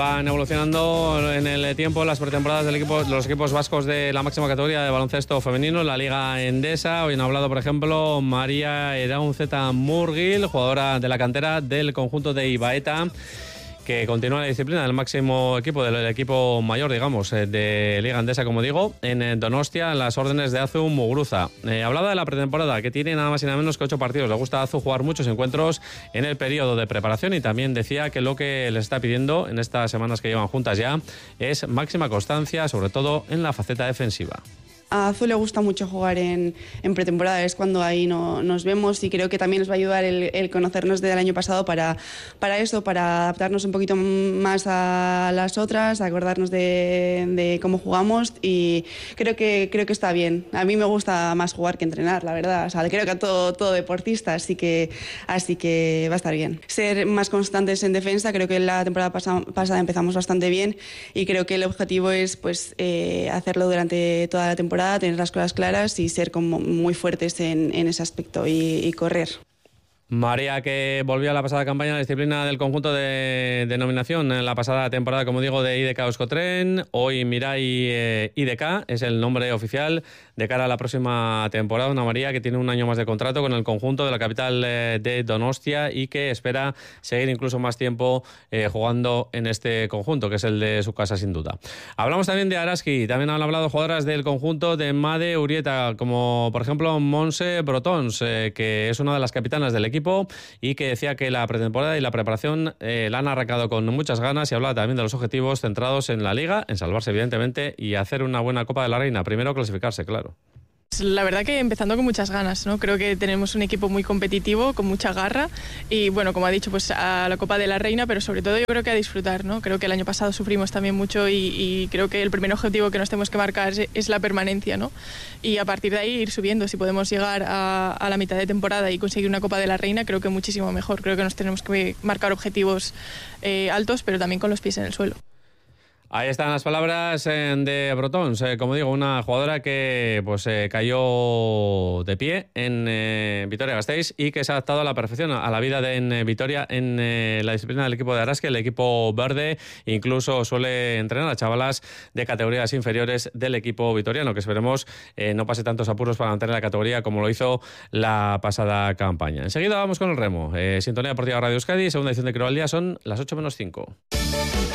Van evolucionando en el tiempo las pretemporadas los equipos vascos de la máxima categoría de baloncesto femenino, la Liga Endesa. Hoy han hablado, por ejemplo, María Eraunzeta Murgil, jugadora de la cantera del conjunto de Ibaeta, que continúa la disciplina del máximo equipo, del equipo mayor, digamos, de Liga Endesa, como digo, en Donostia, en las órdenes de Azu Muguruza. Hablaba de la pretemporada, que tiene nada más y nada menos que 8 partidos. Le gusta a Azu jugar muchos encuentros en el periodo de preparación, y también decía que lo que les está pidiendo en estas semanas que llevan juntas ya es máxima constancia, sobre todo en la faceta defensiva. A Azu le gusta mucho jugar en pretemporada, es cuando ahí nos vemos, y creo que también nos va a ayudar el conocernos desde el año pasado para eso, para adaptarnos un poquito más a las otras, acordarnos de cómo jugamos, y creo que está bien. A mí me gusta más jugar que entrenar, la verdad. O sea, creo que a todo deportista, así que va a estar bien. Ser más constantes en defensa, creo que la temporada pasada empezamos bastante bien, y creo que el objetivo es hacerlo durante toda la temporada, tener las cosas claras y ser como muy fuertes en ese aspecto y correr. María, que volvió a la pasada campaña a la disciplina del conjunto de denominación en la pasada temporada, como digo, de IDK Euskotren. Hoy Mirai IDK es el nombre oficial de cara a la próxima temporada. Una María que tiene un año más de contrato con el conjunto de la capital de Donostia, y que espera seguir incluso más tiempo jugando en este conjunto, que es el de su casa, sin duda. Hablamos también de Araski. También han hablado jugadoras del conjunto de Made Urieta, como por ejemplo Montse Brotons, que es una de las capitanas del equipo, y que decía que la pretemporada y la preparación la han arrancado con muchas ganas, y hablaba también de los objetivos centrados en la Liga, en salvarse evidentemente y hacer una buena Copa de la Reina. Primero clasificarse, claro. La verdad que empezando con muchas ganas, ¿no? Creo que tenemos un equipo muy competitivo, con mucha garra, y bueno, como ha dicho, pues a la Copa de la Reina, pero sobre todo yo creo que a disfrutar, ¿no? Creo que el año pasado sufrimos también mucho, y creo que el primer objetivo que nos tenemos que marcar es la permanencia, ¿no? Y a partir de ahí ir subiendo. Si podemos llegar a la mitad de temporada y conseguir una Copa de la Reina, creo que muchísimo mejor. Creo que nos tenemos que marcar objetivos altos, pero también con los pies en el suelo. Ahí están las palabras de Brotons, como digo, una jugadora que cayó de pie en Vitoria-Gasteiz, y que se ha adaptado a la perfección a la vida en Vitoria en la disciplina del equipo de Araski, el equipo verde. Incluso suele entrenar a chavalas de categorías inferiores del equipo vitoriano, que esperemos no pase tantos apuros para mantener la categoría como lo hizo la pasada campaña. Enseguida vamos con el remo. Sintonía Deportiva Radio Euskadi, segunda edición de Creo al Día, son las 8:05.